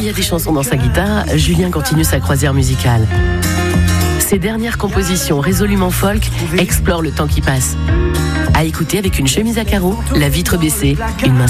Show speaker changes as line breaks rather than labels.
y a des chansons dans sa guitare, Julien continue sa croisière musicale. Ses dernières compositions résolument folk explorent le temps qui passe. À écouter avec une chemise à carreaux, la vitre baissée, une main